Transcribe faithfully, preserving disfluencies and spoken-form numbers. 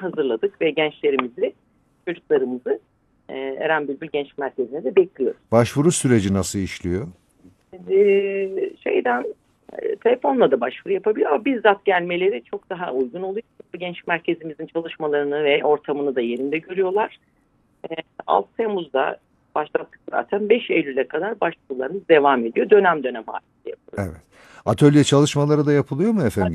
hazırladık ve gençlerimizi, çocuklarımızı e, Eren Bülbül Genç Merkezi'ne de bekliyoruz. Başvuru süreci nasıl işliyor? E, şeyden e, telefonla da başvuru yapabiliyor ama bizzat gelmeleri çok daha uygun oluyor. Genç merkezimizin çalışmalarını ve ortamını da yerinde görüyorlar. E, altı Temmuz'da başlattık zaten. beş Eylül'e kadar başvurularımız devam ediyor. Dönem dönem halinde yapıyoruz. Evet. Atölye çalışmaları da yapılıyor mu efendim?